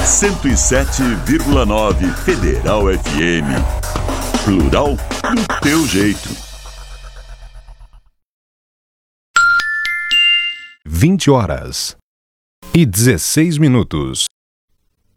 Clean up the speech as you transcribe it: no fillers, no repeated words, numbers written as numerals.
107,9 Federal FM. Plural do teu jeito. 20h16.